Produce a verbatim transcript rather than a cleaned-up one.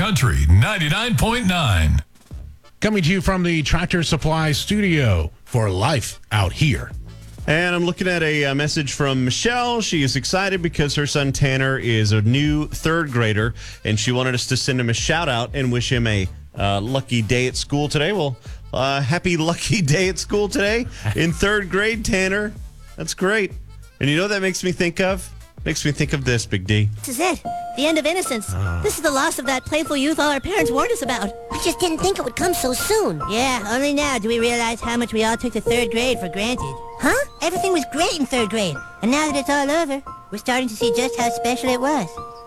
Country ninety-nine point nine. Coming to you from the Tractor Supply studio for Life Out Here. And I'm looking at a, uh message from Michelle. She is excited because her son Tanner is a new third grader, and she wanted us to send him a shout out and wish him a uh, lucky day at school today. Well, uh, happy lucky day at school today in third grade, Tanner. That's great. And you know what that makes me think of? Makes me think of this, Big D. This is it. The end of innocence. Uh. This is the loss of that playful youth all our parents warned us about. We just didn't think it would come so soon. Yeah, only now do we realize how much we all took the third grade for granted. Huh? Everything was great in third grade, and now that it's all over, we're starting to see just how special it was.